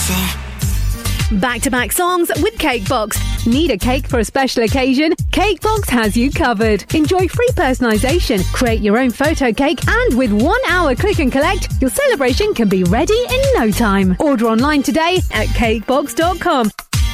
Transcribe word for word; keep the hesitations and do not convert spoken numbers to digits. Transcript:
F M. Back-to-back songs with Cakebox. Need a cake for a special occasion? Cakebox has you covered. Enjoy free personalisation, create your own photo cake, and with one hour click and collect, your celebration can be ready in no time. Order online today at cakebox dot com.